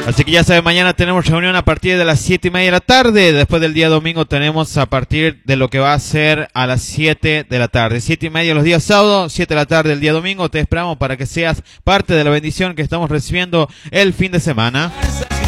Así que ya saben, mañana tenemos reunión a partir de las 7:30 de la tarde. Después del día domingo tenemos a partir de lo que va a ser a las 7 de la tarde. 7:30 los días sábados, 7 de la tarde el día domingo. Te esperamos para que seas parte de la bendición que estamos recibiendo el fin de semana.